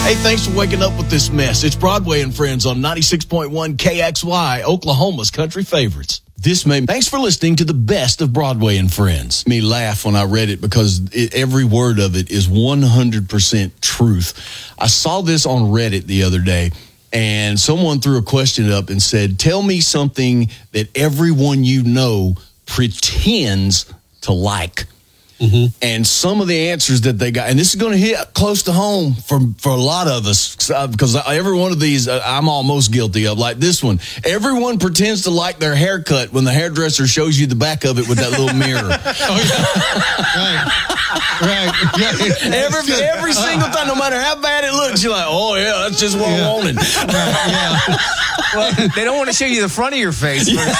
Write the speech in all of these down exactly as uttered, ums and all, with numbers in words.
Hey, thanks for waking up with this mess. It's Broadway and Friends on ninety-six point one K X Y, Oklahoma's country favorites. This made thanks for listening to the best of Broadway and Friends. Me laugh when I read it because it, every word of it is one hundred percent truth. I saw this on Reddit the other day, and someone threw a question up and said, tell me something that everyone you know pretends to like. Mm-hmm. And some of the answers that they got, and this is going to hit close to home for, for a lot of us, because every one of these uh, I'm almost guilty of, like this one. Everyone pretends to like their haircut when the hairdresser shows you the back of it with that little mirror. Oh, yeah. Right. Right. Yeah. Every, every single time, no matter how bad it looks, you're like, oh, yeah, that's just what yeah. I wanted. Right. Yeah. Well, they don't want to show you the front of your face. Yeah.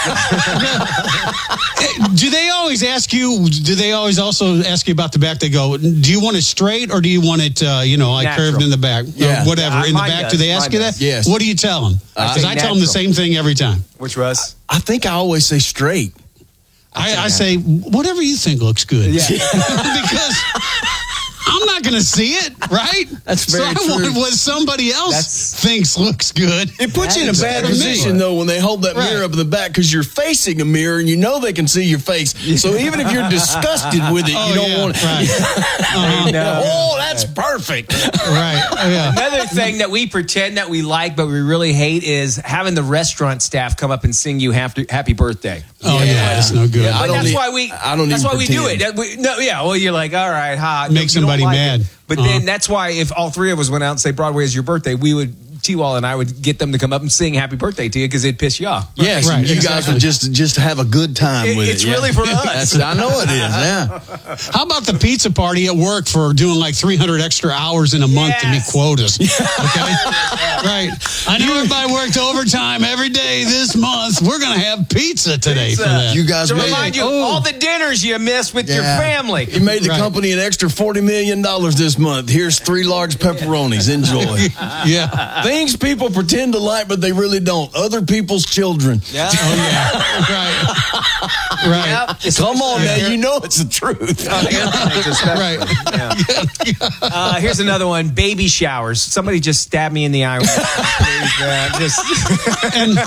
Do they always ask you, do they always also ask you about the back? They go, do you want it straight or do you want it, uh, you know, like natural. Curved in the back? Yeah. Or whatever, yeah, in the back. Does. Do they ask mine you does. That? Yes. What do you tell them? Because uh, I tell them the same thing every time. Which was? I think I always say straight. I, I say, whatever you think looks good. Yeah. Because I'm not going to see it, right? That's very so true. I want what somebody else That's, thinks looks good. It puts that you in a bad position, me. Though, when they hold that right. mirror up in the back because you're facing a mirror and you know they can see your face. So even if you're disgusted with it, oh, you don't yeah, want it. Right. Uh-huh. No. Oh, that's perfect. Right. Oh, yeah. Another thing that we pretend that we like but we really hate is having the restaurant staff come up and sing you happy, happy birthday. Oh, yeah. yeah. That's no good. Yeah, but that's need, why we, I don't that's why pretend. we do it. We, no, yeah, well, you're like, all right, ha. Make somebody like mad. It. But uh-huh. then that's why if all three of us went out and say Broadway is your birthday, we would, T-Wall and I would get them to come up and sing happy birthday to you because it'd piss you off. Yes, right, you exactly. guys would just just have a good time it, with it's it. It's really yeah. for us. That's, I know it is, yeah. How about the pizza party at work for doing like three hundred extra hours in a month yes. to meet quotas? Okay? Right. I know everybody worked overtime every day this month. We're going to have pizza today pizza. For that. You guys to made remind you oh. all the dinners you missed with yeah. your family. You made the right. company an extra forty million dollars this month. Here's three large pepperonis. Enjoy. Yeah. Things people pretend to like, but they really don't. Other people's children. Yeah. Oh, yeah. Right. Right. Yep. Come on, man. You know it's the truth. Right. Yeah. Uh, here's another one. Baby showers. Somebody just stabbed me in the eye. uh, just and,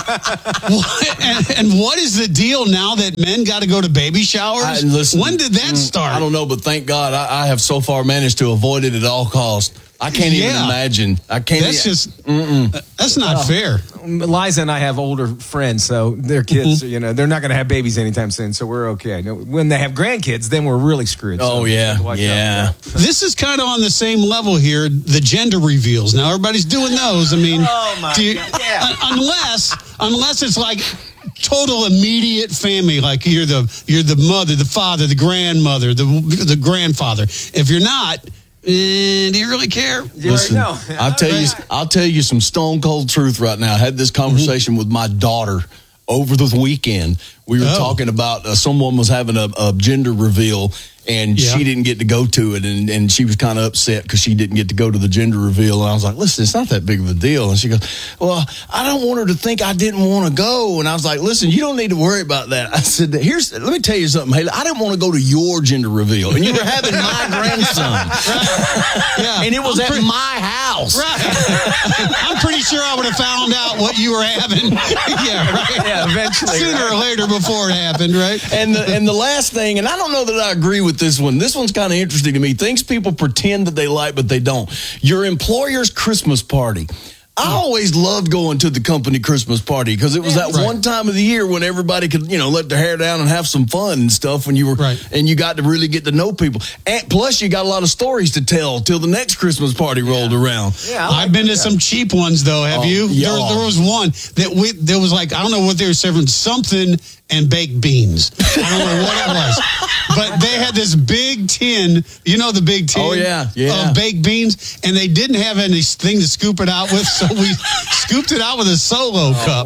and, and what is the deal now that men got to go to baby showers? I, listen, when did that start? I don't know, but thank God I, I have so far managed to avoid it at all costs. I can't yeah. even imagine. I can't. That's even, just. Mm-mm. That's not uh, fair. Liza and I have older friends, so their kids, mm-hmm. you know, they're not going to have babies anytime soon, so we're okay. When they have grandkids, then we're really screwed. Oh so yeah, yeah. This is kind of on the same level here. The gender reveals. Now everybody's doing those. I mean, oh my do you, God. Yeah. unless unless it's like total immediate family, like you're the you're the mother, the father, the grandmother, the the grandfather. If you're not. And do you really care? You Listen, know. I'll tell you, I'll tell you some stone cold truth right now. I had this conversation mm-hmm. with my daughter over the weekend. We were oh. talking about uh, someone was having a, a gender reveal, and yeah. she didn't get to go to it, and, and she was kind of upset because she didn't get to go to the gender reveal. And I was like, listen, it's not that big of a deal. And she goes, well, I don't want her to think I didn't want to go. And I was like, listen, you don't need to worry about that. I said, here's, let me tell you something, Haley. I didn't want to go to your gender reveal, and you were having my grandson. Right. Yeah. And it was I'm at pre- my house. Right. I'm pretty sure I would have found out what you were having. Yeah, right. Yeah, eventually. Sooner right. or later before it happened, right? And the, and the last thing, and I don't know that I agree with this one. This one's kind of interesting to me. Things people pretend that they like, but they don't. Your employer's Christmas party. I always loved going to the company Christmas party because it was that right. one time of the year when everybody could, you know, let their hair down and have some fun and stuff when you were, right. and you got to really get to know people. And plus, you got a lot of stories to tell till the next Christmas party rolled yeah. around. Yeah, like I've been to some cheap ones though. Have oh, you? Yeah. There, there was one that we, there was like, I don't know what they were serving, something and baked beans. I don't know what it was. But they had this big tin, you know the big tin oh, yeah. Yeah. of baked beans, and they didn't have anything to scoop it out with, so we scooped it out with a Solo oh. cup.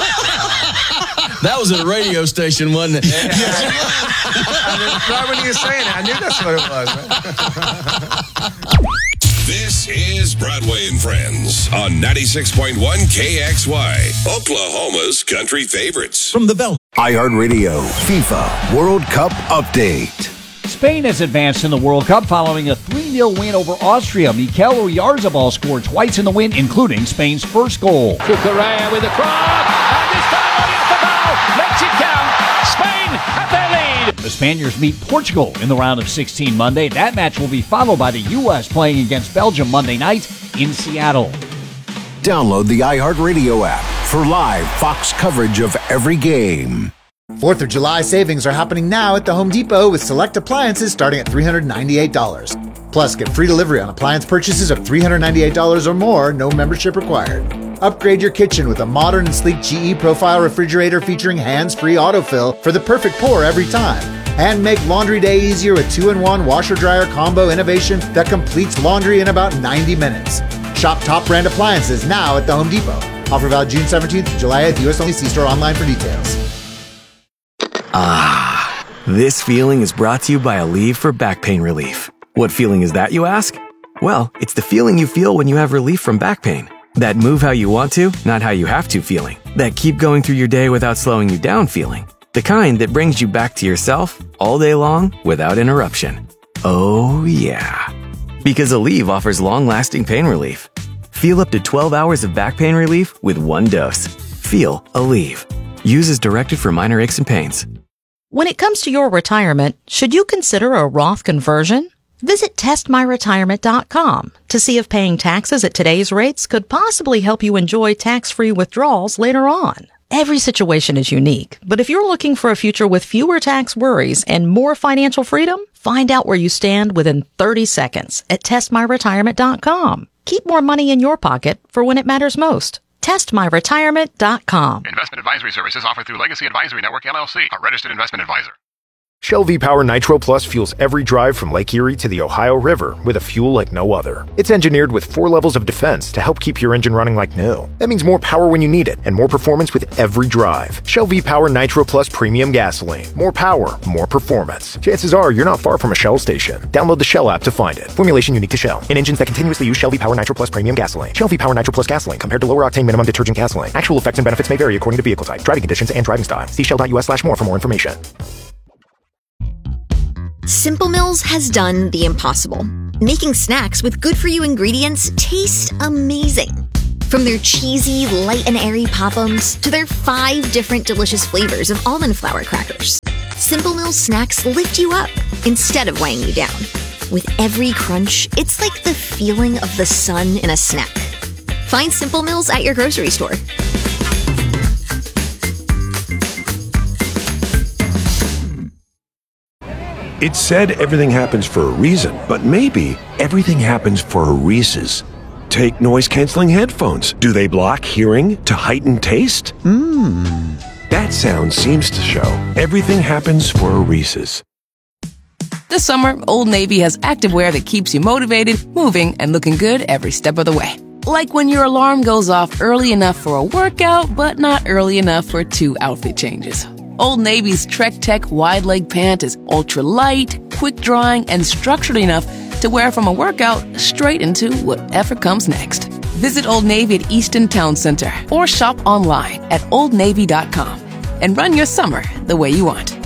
That was at a radio station, wasn't it? Yeah. Yes, it was. Right when you were saying it, I knew that's what it was. Man. This is Broadway and Friends on ninety-six point one K X Y, Oklahoma's country favorites. From the Velvet. iHeartRadio FIFA World Cup Update. Spain has advanced in the World Cup following a three nil win over Austria. Mikel Oyarzabal scored twice in the win, including Spain's first goal. Cucurella with the cross, and this time Oyarzabal makes it count. Spain have their lead. The Spaniards meet Portugal in the round of sixteen Monday. That match will be followed by the U S playing against Belgium Monday night in Seattle. Download the iHeartRadio app for live Fox coverage of every game. Fourth of July savings are happening now at the Home Depot with select appliances starting at three hundred ninety-eight dollars. Plus, get free delivery on appliance purchases of three hundred ninety-eight dollars or more, no membership required. Upgrade your kitchen with a modern and sleek G E Profile refrigerator featuring hands-free autofill for the perfect pour every time. And make laundry day easier with two in one washer-dryer combo innovation that completes laundry in about ninety minutes. Shop top brand appliances now at the Home Depot. Offer valid June seventeenth to July eighth. U S only. See store online for details. Ah, this feeling is brought to you by Aleve for back pain relief. What feeling is that, you ask? Well, it's the feeling you feel when you have relief from back pain. That move how you want to, not how you have to feeling. That keep going through your day without slowing you down feeling. The kind that brings you back to yourself all day long without interruption. Oh, yeah. Because Aleve offers long-lasting pain relief. Feel up to twelve hours of back pain relief with one dose. Feel Aleve. Use as directed for minor aches and pains. When it comes to your retirement, should you consider a Roth conversion? Visit test my retirement dot com to see if paying taxes at today's rates could possibly help you enjoy tax-free withdrawals later on. Every situation is unique, but if you're looking for a future with fewer tax worries and more financial freedom, find out where you stand within thirty seconds at test my retirement dot com. Keep more money in your pocket for when it matters most. test my retirement dot com. Investment advisory services offered through Legacy Advisory Network, L L C, a registered investment advisor. Shell V-Power Nitro Plus fuels every drive from Lake Erie to the Ohio River with a fuel like no other. It's engineered with four levels of defense to help keep your engine running like new. That means more power when you need it and more performance with every drive. Shell V-Power Nitro Plus Premium Gasoline. More power, more performance. Chances are you're not far from a Shell station. Download the Shell app to find it. Formulation unique to Shell. In engines that continuously use Shell V-Power Nitro Plus Premium Gasoline. Shell V-Power Nitro Plus Gasoline compared to lower octane minimum detergent gasoline. Actual effects and benefits may vary according to vehicle type, driving conditions, and driving style. See shell dot U S slash more for more information. Simple Mills has done the impossible, making snacks with good-for-you ingredients taste amazing. From their cheesy, light and airy Pop-Ums to their five different delicious flavors of almond flour crackers, Simple Mills snacks lift you up instead of weighing you down. With every crunch, it's like the feeling of the sun in a snack. Find Simple Mills at your grocery store. It's said everything happens for a reason, but maybe everything happens for a Reese's. Take noise-canceling headphones. Do they block hearing to heighten taste? Mmm. That sound seems to show everything happens for a Reese's. This summer, Old Navy has activewear that keeps you motivated, moving, and looking good every step of the way. Like when your alarm goes off early enough for a workout, but not early enough for two outfit changes. Old Navy's Trek Tech wide leg pant is ultra light, quick drying, and structured enough to wear from a workout straight into whatever comes next. Visit Old Navy at Easton Town Center or shop online at old navy dot com and run your summer the way you want.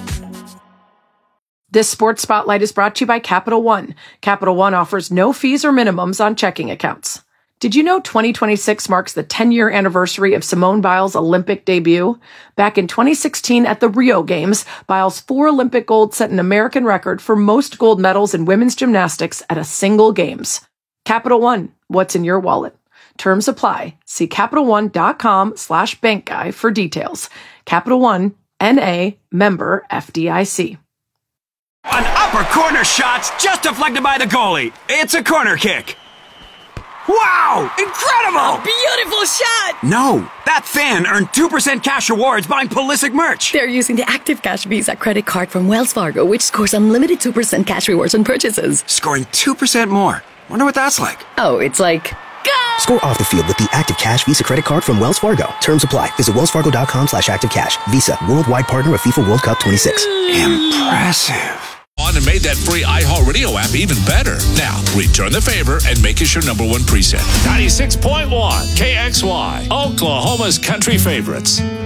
This Sports Spotlight is brought to you by Capital One. Capital One offers no fees or minimums on checking accounts. Did you know twenty twenty-six marks the ten-year anniversary of Simone Biles' Olympic debut? Back in twenty sixteen at the Rio Games, Biles' four Olympic gold set an American record for most gold medals in women's gymnastics at a single Games. Capital One, what's in your wallet? Terms apply. See CapitalOne.com slash bank guy for details. Capital One, N A, member F D I C. An upper corner shot's just deflected by the goalie. It's a corner kick. Wow! Incredible! A beautiful shot! No, that fan earned two percent cash rewards buying Pulisic merch. They're using the Active Cash Visa credit card from Wells Fargo, which scores unlimited two percent cash rewards on purchases. Scoring two percent more. Wonder what that's like. Oh, it's like... Go! Score off the field with the Active Cash Visa credit card from Wells Fargo. Terms apply. Visit wellsfargo.com slash active cash. Visa, worldwide partner of FIFA World Cup twenty-six. Impressive. On and made that free iHeartRadio app even better. Now, return the favor and make us your number one preset. ninety-six point one K X Y, Oklahoma's country favorites.